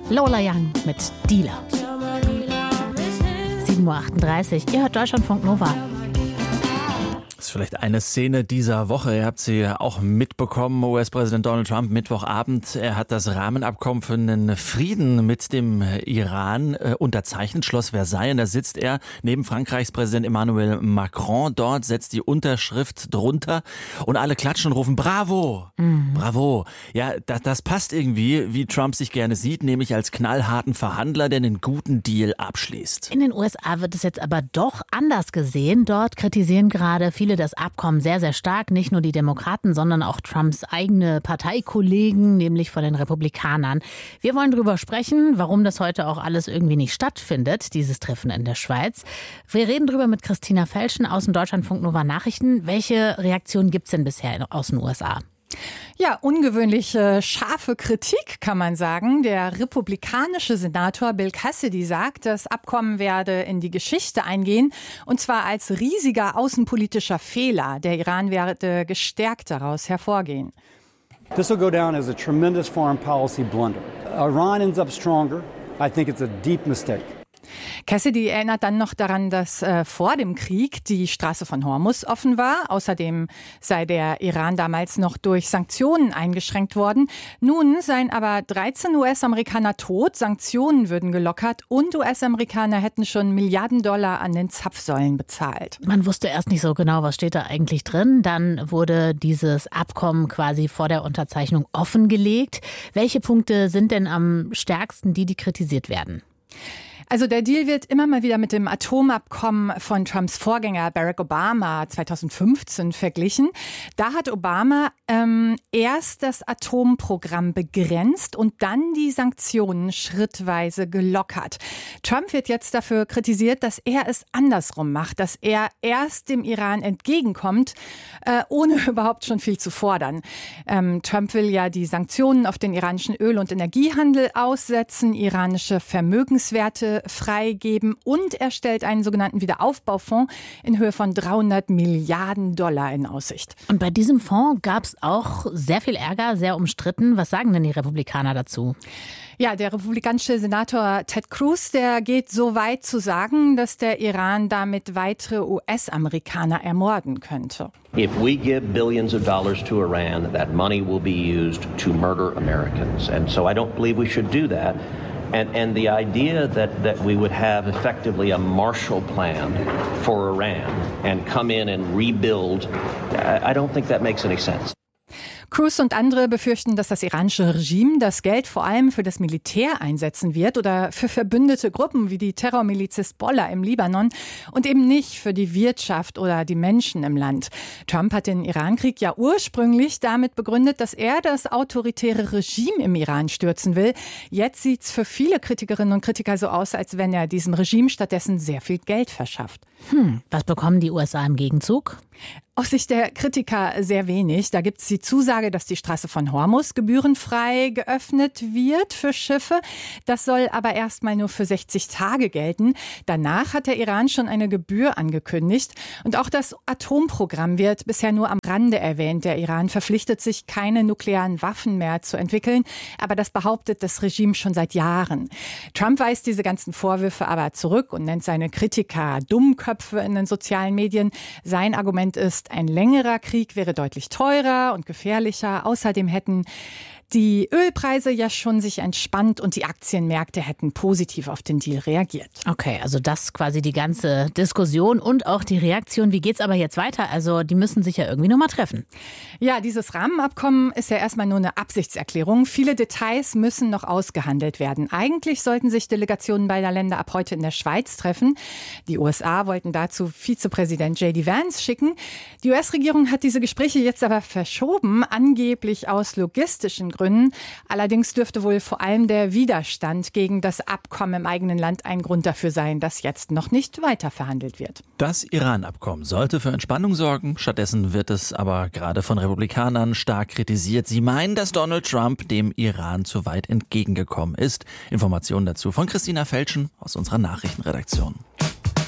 Lola Young mit Dealer. 7:38 Uhr, ihr hört Deutschlandfunk Nova. Das ist vielleicht eine Szene dieser Woche. Ihr habt sie auch mitbekommen. US-Präsident Donald Trump Mittwochabend. Er hat das Rahmenabkommen für einen Frieden mit dem Iran unterzeichnet. Schloss Versailles. Da sitzt er neben Frankreichs Präsident Emmanuel Macron. Dort setzt die Unterschrift drunter und alle klatschen und rufen Bravo. Bravo. Ja, das passt irgendwie, wie Trump sich gerne sieht, nämlich als knallharten Verhandler, der einen guten Deal abschließt. In den USA wird es jetzt aber doch anders gesehen. Dort kritisieren gerade viele das Abkommen sehr, sehr stark. Nicht nur die Demokraten, sondern auch Trumps eigene Parteikollegen, nämlich von den Republikanern. Wir wollen darüber sprechen, warum das heute auch alles irgendwie nicht stattfindet, dieses Treffen in der Schweiz. Wir reden darüber mit Christina Felschen aus dem Deutschlandfunk Nova Nachrichten. Welche Reaktionen gibt es denn bisher aus den USA? Ja, ungewöhnliche, scharfe Kritik, kann man sagen. Der republikanische Senator Bill Cassidy sagt, das Abkommen werde in die Geschichte eingehen, und zwar als riesiger außenpolitischer Fehler. Der Iran werde gestärkt daraus hervorgehen. This will go down as a tremendous foreign policy blunder. Iran ends up stronger. I think it's a deep mistake. Cassidy erinnert dann noch daran, dass vor dem Krieg die Straße von Hormuz offen war. Außerdem sei der Iran damals noch durch Sanktionen eingeschränkt worden. Nun seien aber 13 US-Amerikaner tot, Sanktionen würden gelockert und US-Amerikaner hätten schon Milliarden Dollar an den Zapfsäulen bezahlt. Man wusste erst nicht so genau, was steht da eigentlich drin. Dann wurde dieses Abkommen quasi vor der Unterzeichnung offengelegt. Welche Punkte sind denn am stärksten die kritisiert werden? Also der Deal wird immer mal wieder mit dem Atomabkommen von Trumps Vorgänger Barack Obama 2015 verglichen. Da hat Obama erst das Atomprogramm begrenzt und dann die Sanktionen schrittweise gelockert. Trump wird jetzt dafür kritisiert, dass er es andersrum macht, dass er erst dem Iran entgegenkommt, ohne überhaupt schon viel zu fordern. Trump will ja die Sanktionen auf den iranischen Öl- und Energiehandel aussetzen, iranische Vermögenswerte freigeben und er stellt einen sogenannten Wiederaufbaufonds in Höhe von 300 Milliarden Dollar in Aussicht. Und bei diesem Fonds gab es auch sehr viel Ärger, sehr umstritten. Was sagen denn die Republikaner dazu? Ja, der republikanische Senator Ted Cruz, der geht so weit zu sagen, dass der Iran damit weitere US-Amerikaner ermorden könnte. If we give billions of dollars to Iran, that money will be used to murder Americans. And so I don't believe we should do that. And the idea that we would have effectively a Marshall Plan for Iran and come in and rebuild, I don't think that makes any sense. Cruz und andere befürchten, dass das iranische Regime das Geld vor allem für das Militär einsetzen wird oder für verbündete Gruppen wie die Terrormiliz Hisbollah im Libanon und eben nicht für die Wirtschaft oder die Menschen im Land. Trump hat den Irankrieg ja ursprünglich damit begründet, dass er das autoritäre Regime im Iran stürzen will. Jetzt sieht's für viele Kritikerinnen und Kritiker so aus, als wenn er diesem Regime stattdessen sehr viel Geld verschafft. Was bekommen die USA im Gegenzug? Aus Sicht der Kritiker sehr wenig. Da gibt es die Zusage, dass die Straße von Hormuz gebührenfrei geöffnet wird für Schiffe. Das soll aber erstmal nur für 60 Tage gelten. Danach hat der Iran schon eine Gebühr angekündigt. Und auch das Atomprogramm wird bisher nur am Rande erwähnt. Der Iran verpflichtet sich, keine nuklearen Waffen mehr zu entwickeln. Aber das behauptet das Regime schon seit Jahren. Trump weist diese ganzen Vorwürfe aber zurück und nennt seine Kritiker Dummköpfe in den sozialen Medien. Sein Argument ist, ein längerer Krieg wäre deutlich teurer und gefährlicher. Außerdem hätten die Ölpreise ja schon sich entspannt und die Aktienmärkte hätten positiv auf den Deal reagiert. Okay, also das quasi die ganze Diskussion und auch die Reaktion. Wie geht's aber jetzt weiter? Also die müssen sich ja irgendwie nochmal treffen. Ja, dieses Rahmenabkommen ist ja erstmal nur eine Absichtserklärung. Viele Details müssen noch ausgehandelt werden. Eigentlich sollten sich Delegationen beider Länder ab heute in der Schweiz treffen. Die USA wollten dazu Vizepräsident J.D. Vance schicken. Die US-Regierung hat diese Gespräche jetzt aber verschoben, angeblich aus logistischen Gründen. Allerdings dürfte wohl vor allem der Widerstand gegen das Abkommen im eigenen Land ein Grund dafür sein, dass jetzt noch nicht weiter verhandelt wird. Das Iran-Abkommen sollte für Entspannung sorgen. Stattdessen wird es aber gerade von Republikanern stark kritisiert. Sie meinen, dass Donald Trump dem Iran zu weit entgegengekommen ist. Informationen dazu von Christina Felschen aus unserer Nachrichtenredaktion.